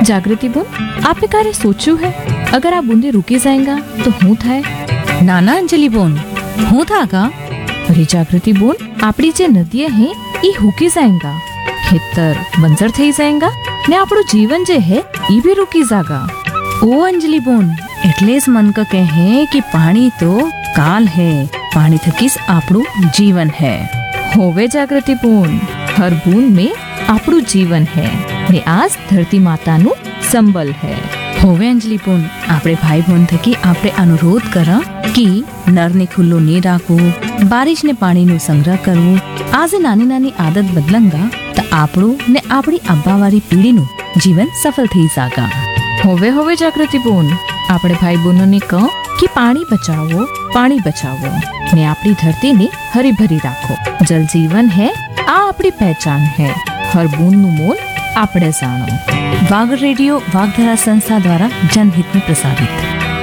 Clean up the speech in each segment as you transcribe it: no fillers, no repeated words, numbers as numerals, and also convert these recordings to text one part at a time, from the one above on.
जागृति बोन, आपने कार्य सोचू है? अगर आप बूंदे रुकी जाएगा तो हूँ थाय? नाना अंजलि बोन, हूँ था का? अरे जागृति बोन, आपड़ी जे नदियां हैं ई हुकी जाएगा, खेतर बंजर थई जाएगा ने આપણું जीवन जे है ई भी रुकी जागा। ओ अंजलि बोन, એટલે જ मन का कहे कि पानी तो काल है, पानी थकीस આપણું जीवन है। होवे जागृति बोन, हर बूंद में આપણું जीवन है ने आज धरती माताનું संबल है। होवे अंजलि बोन, आपणे भाई बहन थकी आपणे अनुरोध करा कि नर ने खुल्लो नहीं राखवू, बारिश ने पानी नो संग्रह करवू। आज नानी नानी आदत बदलंगा तो आपणो ने आपणी अब्बावारी पीढ़ी नु जीवन सफल थई जागा। होवे जागृति बोन, आपणे भाई बहनों ने कहो कि पानी बचावो ने आपणी धरती ने हरी भरी राखो। जल जीवन है, आ आपणी पहचान है। हर बूंद नु मोल आपणे जानो। वाग रेडियो वागधरा संस्था द्वारा जनहित में प्रसारित।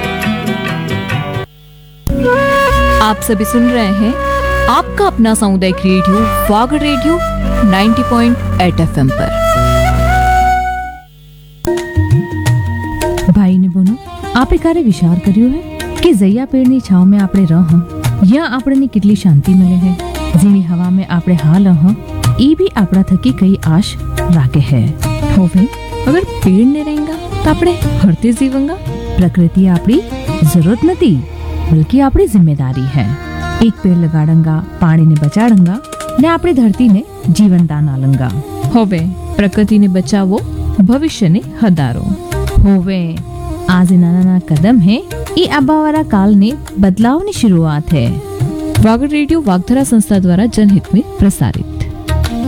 आप सभी सुन रहे हैं आपका अपना सामुदायिक रेडियो वाग रेडियो 90.8 FM पर। भाई ने बोनो, आपे कार्य विचार कर्यो है कि जया पेड़नी छाव में आपणे रह या आपणे कितली शांति मिले है। जीणी हवा में आपणे हाल ई भी आपड़ा थकी कई आश राखे है। होवे, अगर पेड़ ने रहेगा तो आपणे हरते जीवंगा। प्रकृति आपड़ी जरूरत नहीं बल्कि आपड़ी जिम्मेदारी है। एक पेड़ लगाड़ंगा, पानी ने बचाड़ंगा ने आपड़ी धरती ने जीवन दान आलंगा। होवे, प्रकृति ने बचावो, भविष्य ने हदारो। होवे, आज नाना नाना कदम है, ये आबावारा काल ने बदलाव की शुरुआत है। वाग रेडियो वागधरा संस्था द्वारा जनहित में प्रसारित।